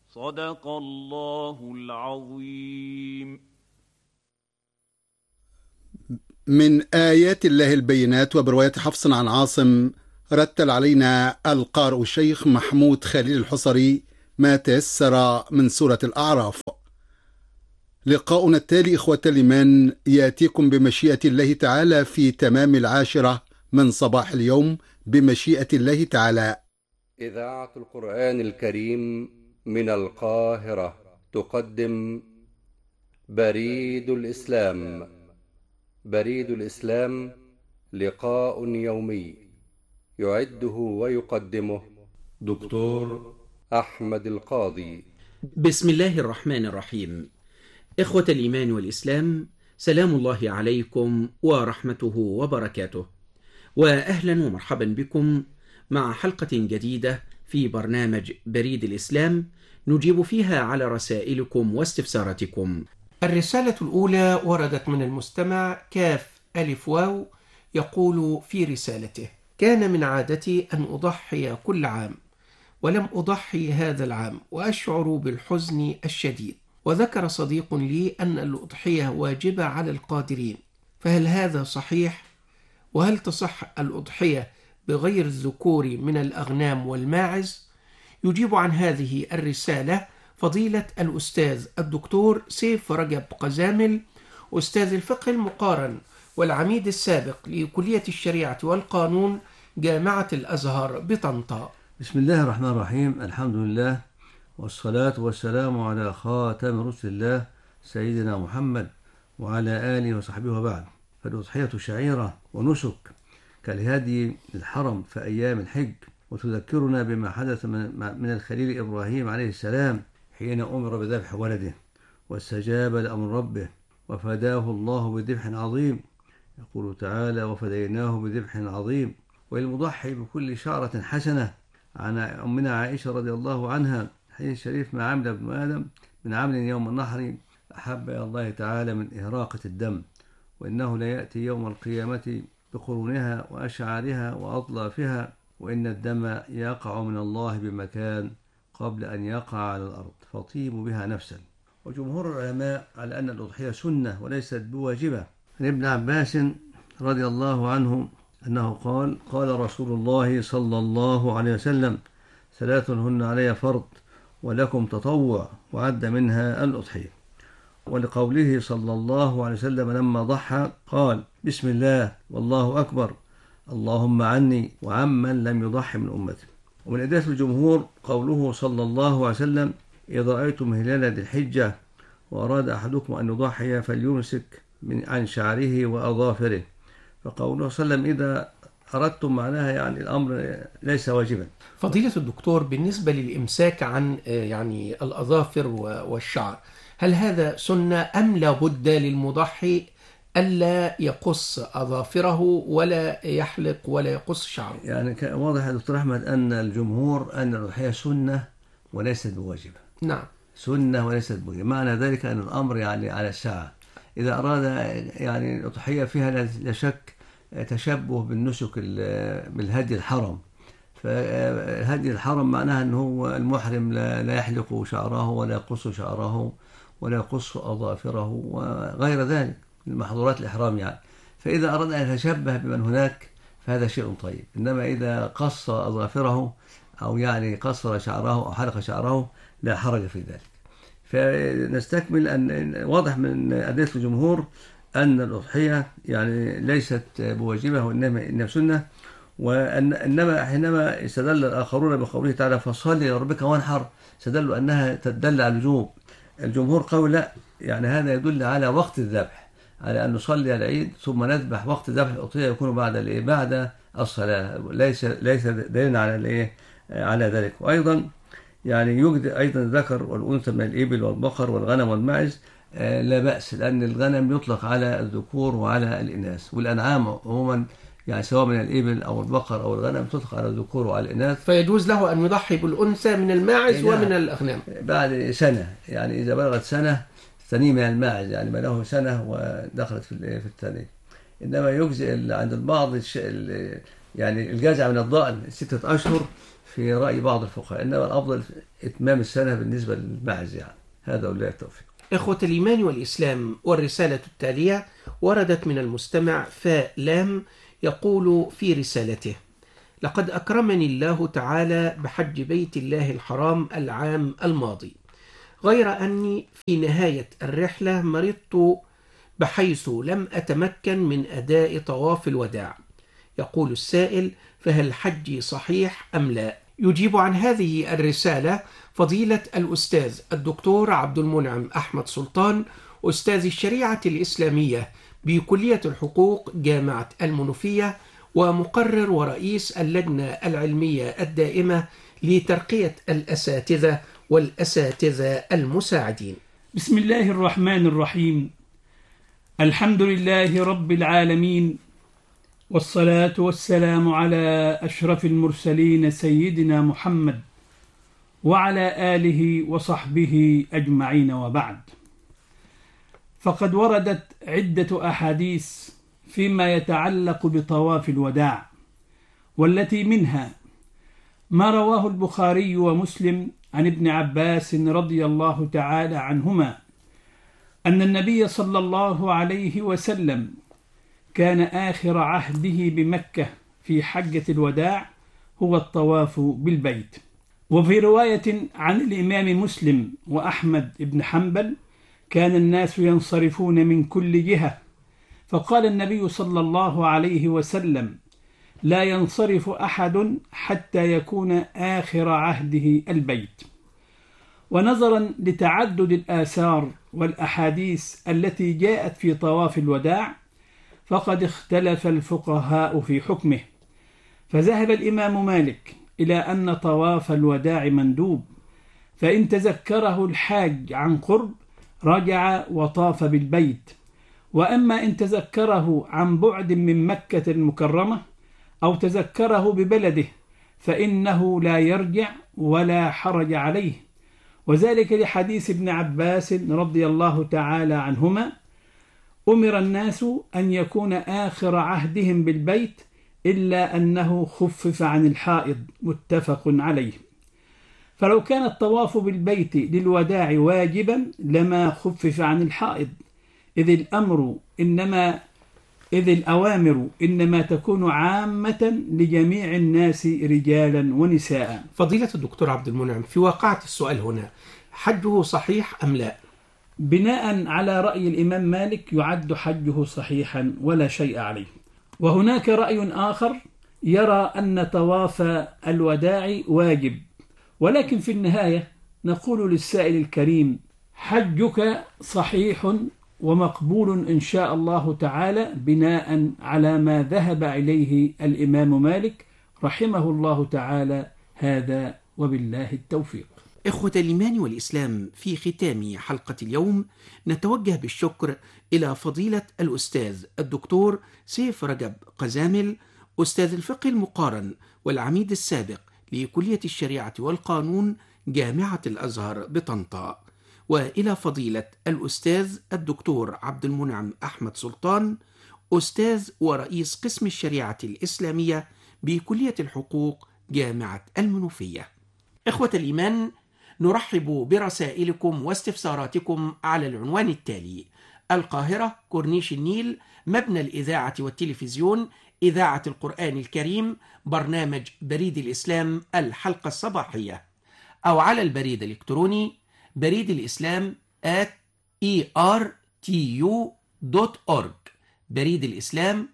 صدق الله العظيم. من آيات الله البينات. وبرواية حفص عن عاصم رتل علينا القارئ الشيخ محمود خليل الحصري ما تيسر من سورة الأعراف. لقاؤنا التالي إخوة الإيمان يأتيكم بمشيئة الله تعالى في تمام 10 من صباح اليوم بمشيئة الله تعالى. إذاعة القرآن الكريم من القاهرة تقدم بريد الإسلام. بريد الإسلام لقاء يومي يعده ويقدمه دكتور أحمد القاضي. بسم الله الرحمن الرحيم. إخوة الإيمان والإسلام، سلام الله عليكم ورحمته وبركاته، وأهلا ومرحبا بكم مع حلقة جديدة في برنامج بريد الإسلام نجيب فيها على رسائلكم واستفساراتكم. الرسالة الأولى وردت من المستمع كاف ألف واو، يقول في رسالته: كان من عادتي أن أضحي كل عام، ولم أضحي هذا العام وأشعر بالحزن الشديد. وذكر صديق لي أن الأضحية واجبة على القادرين، فهل هذا صحيح؟ وهل تصح الأضحية بغير الذكور من الأغنام والماعز؟ يجيب عن هذه الرسالة فضيلة الأستاذ الدكتور سيف رجب قزامل، أستاذ الفقه المقارن والعميد السابق لكلية الشريعة والقانون جامعة الأزهر بطنطا. بسم الله الرحمن الرحيم. الحمد لله والصلاة والسلام على خاتم رسل الله سيدنا محمد وعلى آله وصحبه وبعد. فالأضحية شعيرة ونسك كالهدي للحرم في أيام الحج، وتذكرنا بما حدث من الخليل إبراهيم عليه السلام حين أمر بذبح ولده واستجاب لأمر ربه وفداه الله بذبح عظيم. يقول تعالى: وفديناه بذبح عظيم. والمضحي بكل شعرة حسنة. عن أمنا عائشة رضي الله عنها حديث شريف: ما عمل ابن آدم من عمل يوم النحر أحب إلى الله تعالى من إهراقة الدم، وإنه لا يأتي يوم القيامة بقرونها وأشعارها وأطلافها، وإن الدم يقع من الله بمكان قبل أن يقع على الأرض فطيب بها نفسا. وجمهور العلماء على أن الأضحية سنة وليست بواجبة. عن ابن عباس رضي الله عنه أنه قال: قال رسول الله صلى الله عليه وسلم: 3 هن علي فرض ولكم تطوع، وعد منها الأضحية. ولقوله صلى الله عليه وسلم لما ضحى قال: بسم الله والله أكبر، اللهم عني وعمن لم يضحي من أمتي. ومن أدلة الجمهور قوله صلى الله عليه وسلم: إذا رأيتم هلال ذي الحجة وأراد أحدكم أن يضحي فليمسك عن شعره وأظافره. فقوله صلى الله عليه وسلم إذا أردتم معناها يعني الأمر ليس واجبا. فضيلة الدكتور، بالنسبة للإمساك عن الأظافر والشعر، هل هذا سنة أم لا بد للمضحي ألا يقص أظافره ولا يحلق ولا يقص شعره؟ يعني واضح يا دكتور أحمد أن الجمهور أن الأضحية سنة وليست بواجبة. نعم، سنة وليست بواجبة، معنى ذلك أن الأمر يعني على الساعة. إذا أراد يعني الأضحية فيها لا شك تشبه بالنسك بالهدي الحرم. فالهدي الحرم معناها أنه هو المحرم لا يحلق شعره ولا يقص شعره ولا يقص أظافره وغير ذلك من محظورات الإحرام يعني. فإذا أراد أن يتشبه بمن هناك فهذا شيء طيب. إنما إذا قص أظافره أو يعني قصر شعره أو حلق شعره لا حرج في ذلك. فنستكمل أن واضح من أدلة الجمهور أن الأضحية يعني ليست بواجبة وإنما سنة. وإنما حينما استدل الآخرون بقوله تعالى فصل لربك وانحر استدلوا أنها تدل على الوجوب. الجمهور قالوا لا، يعني هذا يدل على وقت الذبح، على أن نصلي العيد ثم نذبح. وقت ذبح الأضحية يكون بعد الصلاة، ليس دليل على ذلك. وأيضا يعني يوجد أيضا الذكر والأنثى من الإبل والبقر والغنم والماعز لا بأس، لأن الغنم يطلق على الذكور وعلى الإناث، والأنعام عموما يعني سواء من الإبل أو البقر أو الغنم تطلق على الذكور وعلى الإناث. فيجوز له أن يضحي بالأنثى من الماعز ومن الأغنام بعد سنة، يعني إذا بلغت سنة الثانية من الماعز، يعني ما له سنة ودخلت في الثانية. إنما يجزئ عند البعض يعني الجزع من الضأن 6 أشهر، في رأي بعض الفقهاء، إنما الأفضل إتمام السنة بالنسبة للمعز يعني. هذا ولا التوفيق. إخوة الإيمان والإسلام، والرسالة التالية وردت من المستمع فلام، يقول في رسالته: لقد أكرمني الله تعالى بحج بيت الله الحرام العام الماضي، غير أني في نهاية الرحلة مرضت بحيث لم أتمكن من أداء طواف الوداع. يقول السائل: فهل حجي صحيح أم لا؟ يجيب عن هذه الرسالة فضيلة الأستاذ الدكتور عبد المنعم أحمد سلطان، أستاذ الشريعة الإسلامية بكلية الحقوق جامعة المنوفية، ومقرر ورئيس اللجنة العلمية الدائمة لترقية الأساتذة والأساتذة المساعدين. بسم الله الرحمن الرحيم. الحمد لله رب العالمين، والصلاة والسلام على أشرف المرسلين سيدنا محمد وعلى آله وصحبه أجمعين، وبعد. فقد وردت عدة أحاديث فيما يتعلق بطواف الوداع، والتي منها ما رواه البخاري ومسلم عن ابن عباس رضي الله تعالى عنهما أن النبي صلى الله عليه وسلم كان آخر عهده بمكة في حجة الوداع هو الطواف بالبيت. وفي رواية عن الإمام مسلم وأحمد بن حنبل كان الناس ينصرفون من كل جهة، فقال النبي صلى الله عليه وسلم: لا ينصرف أحد حتى يكون آخر عهده البيت. ونظرا لتعدد الآثار والأحاديث التي جاءت في طواف الوداع، فقد اختلف الفقهاء في حكمه، فذهب الإمام مالك إلى أن طواف الوداع مندوب، فإن تذكره الحاج عن قرب رجع وطاف بالبيت، وأما إن تذكره عن بعد من مكة المكرمة أو تذكره ببلده فإنه لا يرجع ولا حرج عليه، وذلك لحديث ابن عباس رضي الله تعالى عنهما: أمر الناس أن يكون آخر عهدهم بالبيت إلا أنه خفف عن الحائض، متفق عليه. فلو كان الطواف بالبيت للوداع واجبا لما خفف عن الحائض، إذ الأوامر إنما تكون عامة لجميع الناس رجالا ونساء. فضيلة الدكتور عبد المنعم، في واقعة السؤال هنا، حجه صحيح أم لا؟ بناء على رأي الإمام مالك يعد حجه صحيحا ولا شيء عليه. وهناك رأي آخر يرى أن طواف الوداع واجب، ولكن في النهاية نقول للسائل الكريم: حجك صحيح ومقبول إن شاء الله تعالى، بناء على ما ذهب إليه الإمام مالك رحمه الله تعالى. هذا وبالله التوفيق. إخوة الإيمان والإسلام، في ختام حلقة اليوم نتوجه بالشكر إلى فضيلة الأستاذ الدكتور سيف رجب قزامل، أستاذ الفقه المقارن والعميد السابق لكلية الشريعة والقانون جامعة الأزهر بطنطا، وإلى فضيلة الأستاذ الدكتور عبد المنعم أحمد سلطان، أستاذ ورئيس قسم الشريعة الإسلامية بكلية الحقوق جامعة المنوفية. إخوة الإيمان، نرحب برسائلكم واستفساراتكم على العنوان التالي: القاهرة، كورنيش النيل، مبنى الإذاعة والتلفزيون، إذاعة القرآن الكريم، برنامج بريد الإسلام الحلقة الصباحية، أو على البريد الإلكتروني بريد الإسلام @ertu.org، بريد الإسلام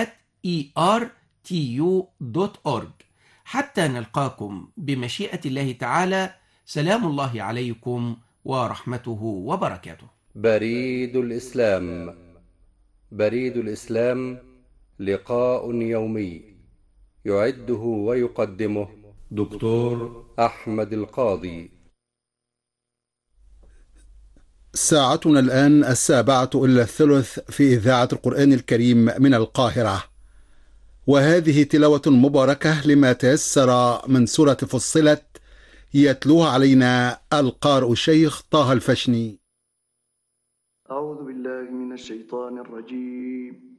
@ertu.org. حتى نلقاكم بمشيئة الله تعالى، سلام الله عليكم ورحمته وبركاته. بريد الإسلام. بريد الإسلام لقاء يومي يعده ويقدمه دكتور أحمد القاضي. ساعتنا الآن 7:45 في إذاعة القرآن الكريم من القاهرة، وهذه تلاوة مباركة لما تيسر من سورة فصلت، يتلوها علينا القارئ الشيخ طه الفشني. أعوذ بالله من الشيطان الرجيم.